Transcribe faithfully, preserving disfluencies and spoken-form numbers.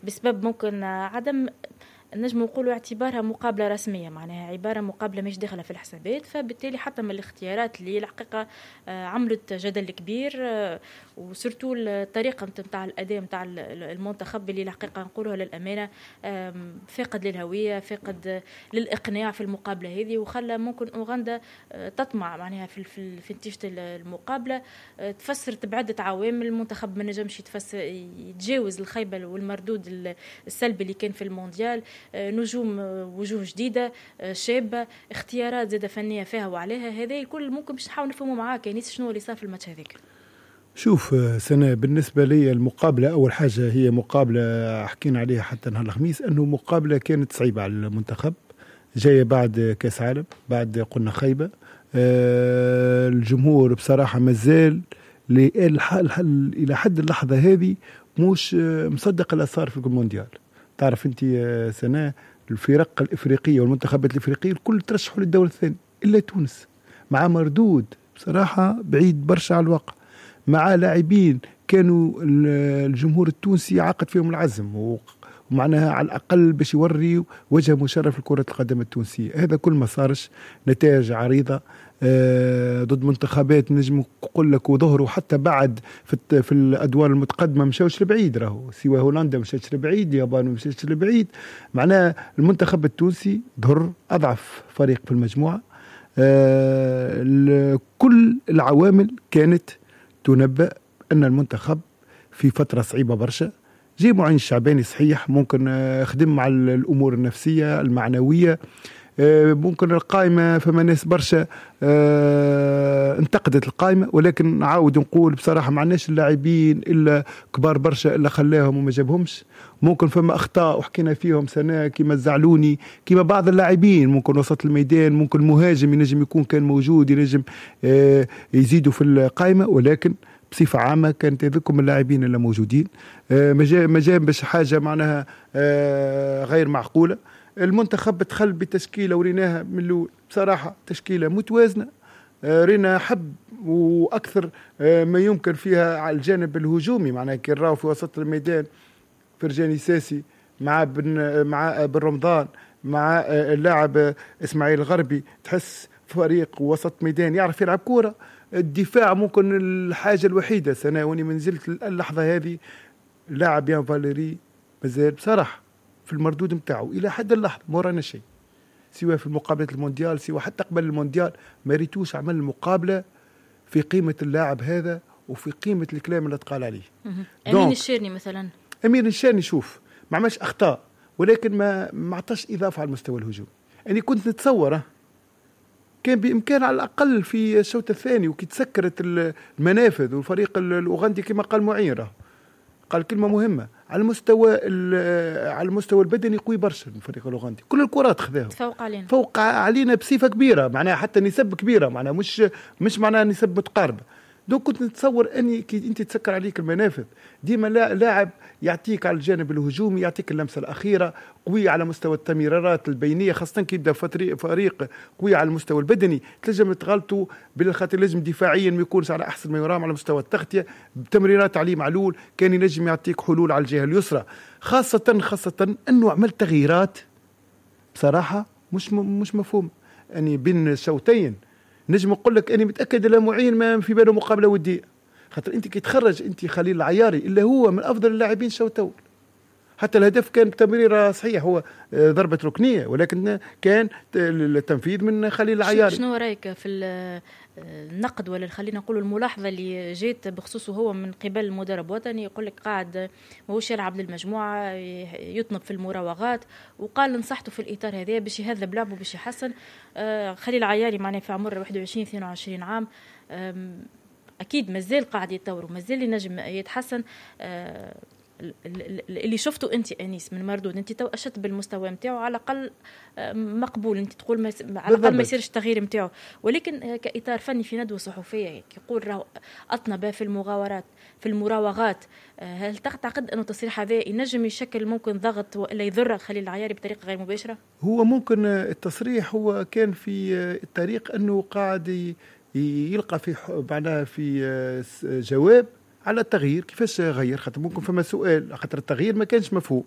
بسبب ممكن عدم نجم نقولوا اعتبارها مقابلة رسمية، معناها عبارة مقابلة مش داخلة في الحسابات، فبالتالي حتى من الاختيارات اللي الحقيقة عملت جدل كبير، وسرتو الطريقة متاع الأداء متاع المنتخب اللي الحقيقة نقولها للأمانة فاقد للهوية، فاقد للإقناع في المقابلة هذه، وخلى ممكن أوغندا تطمع معناها في في, في نتيجة المقابلة، تفسرت بعدة عوامل. المنتخب ما نجمش يتفسر يتجاوز الخيبة والمردود السلبي اللي كان في المونديال، نجوم وجوه جديدة شابة، اختيارات زادة فنية فيها وعليها، هذا الكل ممكن باش نحاول نفهمه معاك يعني شنو اللي صار في الماتش هذاك. شوف سنة بالنسبة لي المقابلة أول حاجة هي مقابلة حكينا عليها حتى نهار الخميس، أنه مقابلة كانت صعيبة على المنتخب، جاية بعد كاس عالم، بعد قلنا خيبة. أه الجمهور بصراحة مازال إلى حد اللحظة هذه مش مصدق اللي صار في المونديال. تعرف أنت سنة الفرق الإفريقية والمنتخبات الإفريقية الكل ترشحوا للدور الثاني إلا تونس، مع مردود بصراحة بعيد برشا على الواقع، مع لاعبين كانوا الجمهور التونسي عقد فيهم العزم ومعناها على الأقل باش يوري وجه مشرف لكرة القدم التونسية. هذا كل ما صارش نتائج عريضة ضد منتخبات نجم نقول لك وظهروا حتى بعد في, في الأدوار المتقدمة مشاوش لبعيد، راهو سوى هولندا مشاوش لبعيد، اليابان مشاوش لبعيد، معناها المنتخب التونسي ظهر أضعف فريق في المجموعة. كل العوامل كانت تنبأ أن المنتخب في فترة صعيبة برشا. جي معين الشعباني صحيح ممكن خدم مع الأمور النفسية المعنوية، ممكن القائمة فما ناس برشا انتقدت القائمة، ولكن نعاود نقول بصراحة ما عندناش اللاعبين إلا كبار برشا إلا خلاهم وما جابهمش. ممكن فما أخطاء وحكينا فيهم سنة كما الزعلوني، كما بعض اللاعبين ممكن وسط الميدان، ممكن مهاجم ينجم يكون كان موجود ينجم يزيدوا في القائمة، ولكن بصفة عامة كانت هذوكم اللاعبين اللي موجودين ما جاب باش حاجة معناها غير معقولة. المنتخب دخل بتشكيلة وريناها من الأول بصراحة تشكيلة متوازنة، رينا حب وأكثر ما يمكن فيها على الجانب الهجومي، معناها كان راو في وسط الميدان فرجاني ساسي مع بن مع بن رمضان مع اللاعب إسماعيل الغربي، تحس فريق وسط ميدان يعرف يلعب كورة. الدفاع ممكن الحاجة الوحيدة سنة واني منزلت اللحظة هذه اللاعب يان فاليري مازال بصراحة في المردود متاعه إلى حد اللحظة ما رانا شيء، سواء في مقابلة المونديال سواء حتى قبل المونديال ما ريتوش عمل المقابلة في قيمة اللاعب هذا وفي قيمة الكلام اللي تقال عليه. أمين الشيرني مثلا، أمين الشيرني شوف ما عملش أخطاء، ولكن ما ما عطاش إضافة على المستوى الهجوم. يعني كنت نتصوره كان بإمكان على الأقل في الشوط الثاني وكي تسكرت المنافذ والفريق الأوغندي كما قال معيرة قال كلمة مهمة على المستوى على المستوى البدني قوي برشا الفريق الأوغندي، كل الكرات خذاها فوق علينا فوق علينا بصفة كبيرة، معناها حتى نسب كبيرة، معناها مش مش معناها نسب متقاربة. دونك كنت نتصور اني كي انت تسكر عليك المنافذ ديما لاعب يعطيك على الجانب الهجومي، يعطيك اللمسه الاخيره، قوي على مستوى التمريرات البينيه، خاصه كي يبدا فريق قوي على المستوى البدني تنجم تغلطوا بالخاطر لازم دفاعيا ما يكونش على احسن ما يرام على مستوى التغطيه. تمريرات علي معلول كان ينجم يعطيك حلول على الجهه اليسرى، خاصه خاصه انه عمل تغييرات بصراحه مش مش مفهوم يعني بين الشوطين. نجم نقول لك اني متاكد لا معين ما في باله مقابله وديه، خاطر انت كي تخرج انت خليل العياري اللي هو من افضل اللاعبين شوط اول، حتى الهدف كان تمريره صحيح هو ضربه ركنيه ولكن كان التنفيذ من خليل العياري. شنو رايك في النقد ولا خلينا نقول الملاحظه اللي جات بخصوصه هو من قبل المدرب وطني، يقول لك قاعد ماهوش يلعب للمجموعه، يطنب في المراوغات، وقال نصحته في الاطار هذا باش يهذب لعبه باش يحسن. خليل العياري معناه في عمر واحد وعشرين اثنين وعشرين عام، اكيد مازال قاعد يتطور ومازال ينجم يتحسن. اللي شفته انت انيس من مردود انت تو اشت بالمستوى نتاعو على الاقل مقبول، انت تقول ما على الاقل ما يصيرش التغيير نتاعو، ولكن كاطار فني في ندوه صحفيه يقول راهو اطنب في المغامرات في المراوغات، هل تعتقد انه التصريح هذا ينجم يشكل ممكن ضغط ولا يضر خليل العياري بطريقه غير مباشره؟ هو ممكن التصريح هو كان في الطريق انه قاعد يلقى في معناها في جواب على التغيير كيفاش غير، خاطر ممكن فما سؤال خاطر التغيير ما كانش مفهوم،